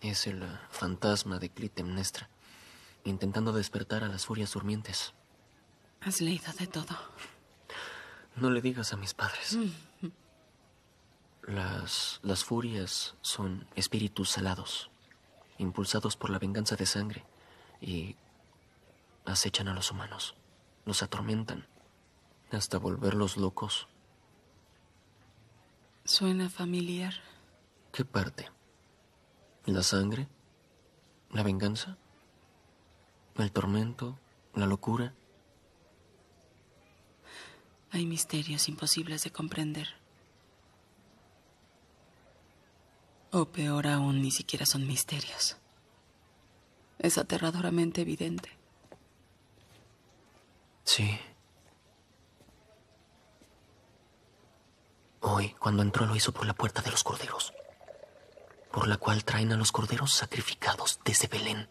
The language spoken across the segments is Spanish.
Es el fantasma de Clitemnestra, intentando despertar a las furias durmientes. Has leído de todo. No le digas a mis padres. Las furias son espíritus salados, impulsados por la venganza de sangre, y acechan a los humanos, los atormentan, hasta volverlos locos. Suena familiar. ¿Qué parte? ¿La sangre? ¿La venganza? ¿El tormento? ¿La locura? Hay misterios imposibles de comprender. O peor aún, ni siquiera son misterios. Es aterradoramente evidente. Sí. Hoy, cuando entró, lo hizo por la puerta de los corderos, por la cual traen a los corderos sacrificados desde Belén.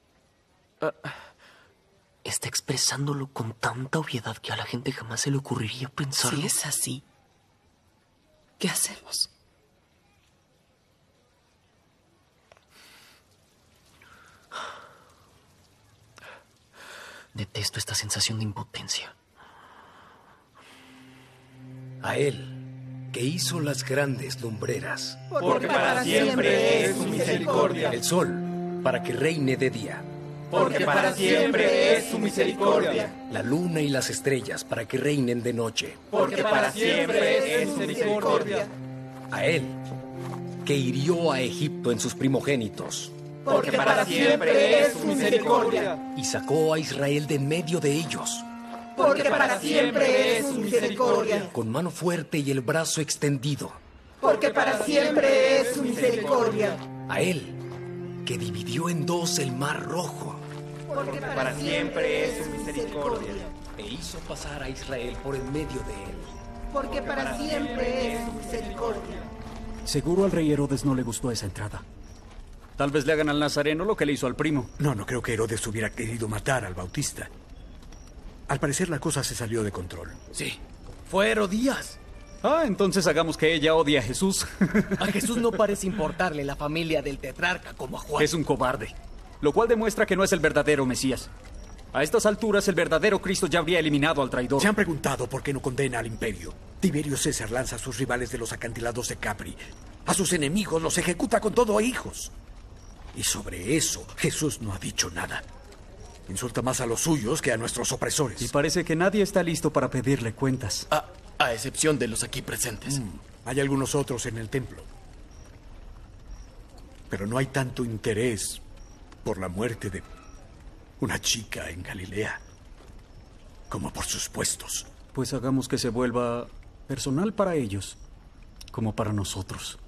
Está expresándolo con tanta obviedad que a la gente jamás se le ocurriría pensarlo. Si es así, ¿qué hacemos? Detesto esta sensación de impotencia. A él, que hizo las grandes lumbreras. Porque para siempre es su misericordia. El sol, para que reine de día. Porque para siempre es su misericordia. La luna y las estrellas, para que reinen de noche. Porque para siempre es su misericordia. A él, que hirió a Egipto en sus primogénitos. Porque para siempre es su misericordia. Y sacó a Israel de en medio de ellos. Porque para siempre es su misericordia. Con mano fuerte y el brazo extendido. Porque para siempre es su misericordia. A él, que dividió en dos el mar rojo. Porque para siempre es su misericordia. E hizo pasar a Israel por en medio de él. Porque para siempre es su misericordia. Seguro al rey Herodes no le gustó esa entrada. Tal vez le hagan al nazareno lo que le hizo al primo. No creo que Herodes hubiera querido matar al Bautista. Al parecer la cosa se salió de control. Sí, fue Herodías. Entonces hagamos que ella odie a Jesús. A Jesús no parece importarle la familia del tetrarca como a Juan. Es un cobarde, lo cual demuestra que no es el verdadero Mesías. A estas alturas, el verdadero Cristo ya habría eliminado al traidor. ¿Se han preguntado por qué no condena al imperio? Tiberio César lanza a sus rivales de los acantilados de Capri. A sus enemigos los ejecuta con todo a hijos. Y sobre eso, Jesús no ha dicho nada. Insulta más a los suyos que a nuestros opresores. Y parece que nadie está listo para pedirle cuentas. A excepción de los aquí presentes. Hay algunos otros en el templo. Pero no hay tanto interés por la muerte de una chica en Galilea como por sus puestos. Pues hagamos que se vuelva personal para ellos, como para nosotros.